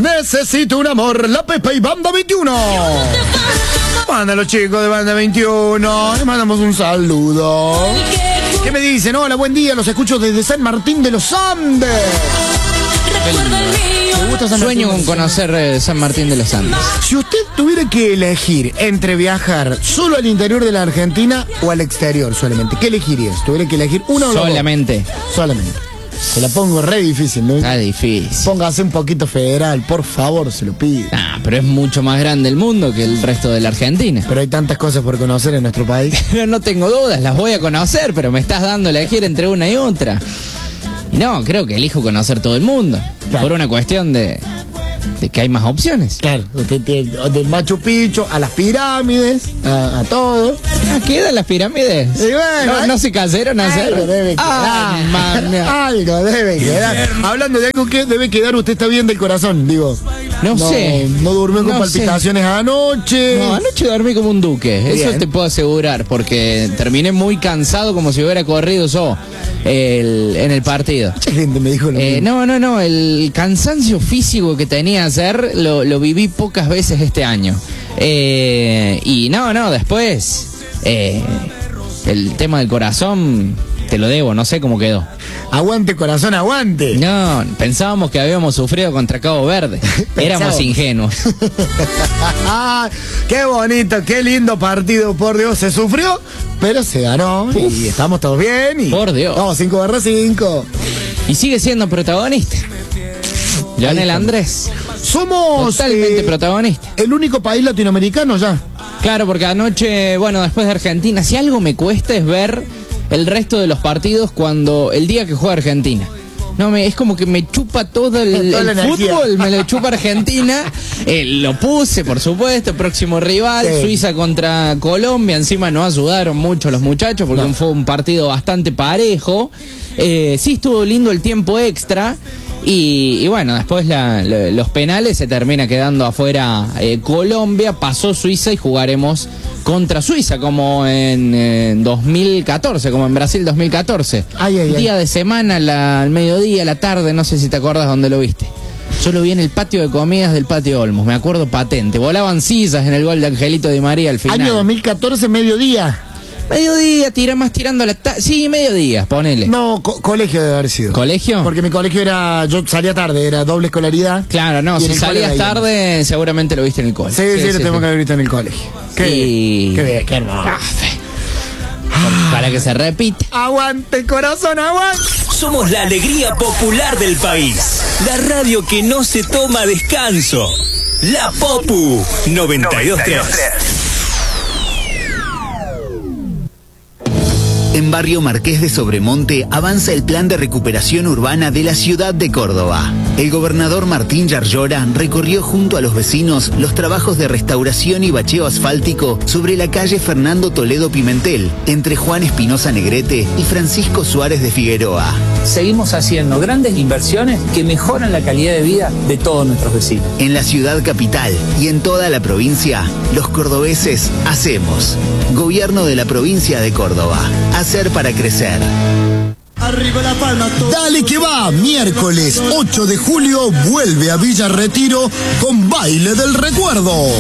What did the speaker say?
Necesito un amor, la Pepa y Banda 21. Manda los chicos de Banda 21, les mandamos un saludo. ¿Qué me dicen? Hola, buen día, los escucho desde San Martín de los Andes. Me gusta San Sueño con conocer San Martín de los Andes. Si usted tuviera que elegir entre viajar solo al interior de la Argentina o al exterior solamente, ¿qué elegirías? Tuviera que elegir uno o dos. Solamente. Se la pongo re difícil, ¿no? Está difícil. Póngase un poquito federal, por favor, se lo pido. Pero es mucho más grande el mundo que el resto de la Argentina. Pero hay tantas cosas por conocer en nuestro país. No tengo dudas, las voy a conocer, pero me estás dando a elegir entre una y otra. Y no, creo que elijo conocer todo el mundo. Claro. Por una cuestión de que hay más opciones. Claro, del Machu Picchu a las pirámides, a todo. ¿Quedan las pirámides? Y bueno, no se cayeron a hacer. Algo debe quedar. Algo debe quedar. Hablando de algo que debe quedar, usted está bien del corazón, digo. No sé. No durmió con palpitaciones anoche. No, anoche dormí como un duque. Bien. Eso te puedo asegurar, porque terminé muy cansado, como si hubiera corrido yo en el partido. Mucha gente me dijo lo mismo. No, el cansancio físico que tenía ayer lo viví pocas veces este año. Y después el tema del corazón te lo debo, no sé cómo quedó. Aguante, corazón, aguante. No, pensábamos que habíamos sufrido contra Cabo Verde. Éramos ingenuos. Qué bonito, qué lindo partido, por Dios. Se sufrió, pero se ganó. Y estamos todos bien. Por Dios. Vamos, 5/5. Y sigue siendo protagonista. Lionel Andrés. Somos totalmente protagonista. El único país latinoamericano ya. Claro, porque anoche, después de Argentina, si algo me cuesta es ver el resto de los partidos cuando el día que juega Argentina. Es como que me chupa todo el fútbol, me lo chupa Argentina. Lo puse, por supuesto, próximo rival, sí. Suiza contra Colombia. Encima no ayudaron mucho los muchachos porque fue un partido bastante parejo. Sí estuvo lindo el tiempo extra. Y después los penales se termina quedando afuera Colombia, pasó Suiza y jugaremos contra Suiza como en 2014, como en Brasil 2014. Día de semana, al mediodía, a la tarde, no sé si te acuerdas dónde lo viste. Yo lo vi en el patio de comidas del Patio Olmos, me acuerdo patente. Volaban sillas en el gol de Angelito Di María al final. Año 2014, mediodía. Mediodía, tirando la sí, mediodía, ponele. No, colegio debe haber sido. ¿Colegio? Porque mi colegio yo salía tarde, era doble escolaridad. Claro, no, si salías tarde, seguramente lo viste en el colegio. Sí, lo tengo que haber visto en el colegio. Qué bien, qué hermoso. Para que se repita. Aguante, corazón, aguante. Somos la alegría popular del país. La radio que no se toma descanso. La Popu 92.3. En Barrio Marqués de Sobremonte avanza el plan de recuperación urbana de la ciudad de Córdoba. El gobernador Martín Yarlora recorrió junto a los vecinos los trabajos de restauración y bacheo asfáltico sobre la calle Fernando Toledo Pimentel, entre Juan Espinosa Negrete y Francisco Suárez de Figueroa. Seguimos haciendo grandes inversiones que mejoran la calidad de vida de todos nuestros vecinos. En la ciudad capital y en toda la provincia, los cordobeses hacemos. Gobierno de la provincia de Córdoba. Hacer para crecer. Arriba la palma. Dale que va, miércoles 8 de julio vuelve a Villa Retiro con Baile del Recuerdo.